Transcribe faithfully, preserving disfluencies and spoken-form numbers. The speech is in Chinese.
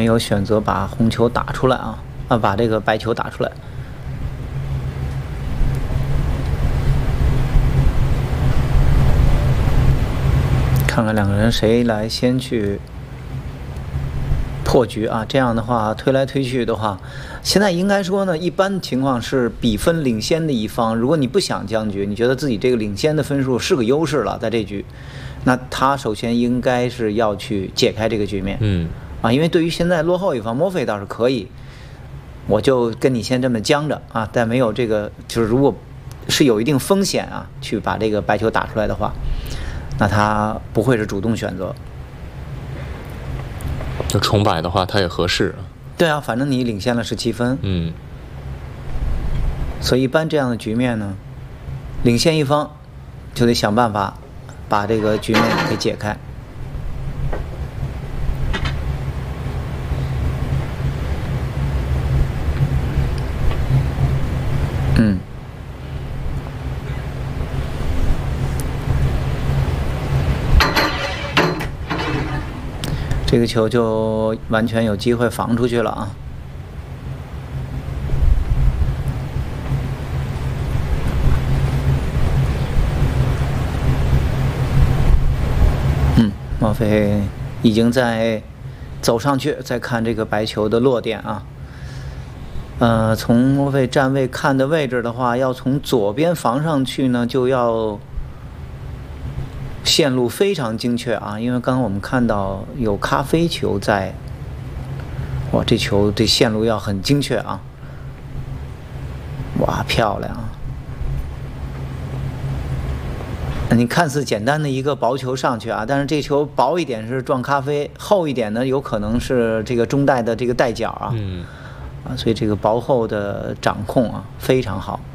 没有选择把红球打出来啊，啊，把这个白球打出来。看看两个人谁来先去破局啊？这样的话推来推去的话，现在应该说呢，一般情况是比分领先的一方，如果你不想僵局，你觉得自己这个领先的分数是个优势了，在这局，那他首先应该是要去解开这个局面。 嗯， 啊，因为对于现在落后一方，墨菲倒是可以，我就跟你先这么僵着啊，但没有这个，就是如果是有一定风险啊，去把这个白球打出来的话。那他不会是主动选择， 就重摆的话，他也合适。 对啊，反正你领先了十七分， 嗯， 所以一般这样的局面呢，领先一方就得想办法把这个局面给解开。嗯。这个球就完全有机会防出去了啊！嗯，莫非已经在走上去，再看这个白球的落点啊。呃，从莫非站位看的位置的话，要从左边防上去呢，就要。线路非常精确啊，因为刚刚我们看到有咖啡球在，哇，这球这线路要很精确啊，哇，漂亮啊！你看似简单的一个薄球上去啊，但是这球薄一点是撞咖啡，厚一点呢有可能是这个中带的这个带角啊， 嗯， 啊，所以这个薄厚的掌控啊非常好。